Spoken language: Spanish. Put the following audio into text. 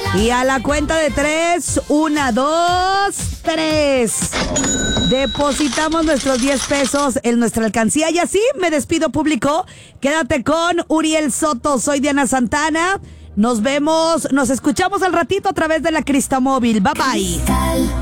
Y a la cuenta de 3, 1, 2, 3. Depositamos nuestros 10 pesos en nuestra alcancía. Y así me despido, público. Quédate con Uriel Soto. Soy Diana Santana. Nos vemos, nos escuchamos al ratito a través de la Cristamóvil. Bye bye.